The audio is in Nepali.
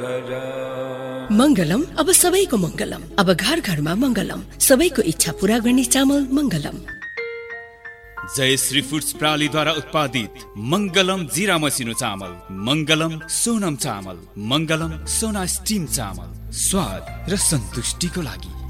मंगलम अब सबैको मंगलम, अब घर घरमा मंगलम, सबैको इच्छा पूरा गर्ने चामल मंगलम। जय श्री फूड्स प्रालीद्वारा उत्पादित मंगलम जीरा मसिनो चामल, मंगलम सोनम चामल, मंगलम सोना स्टीम चामल, स्वाद र सन्तुष्टिको लागि।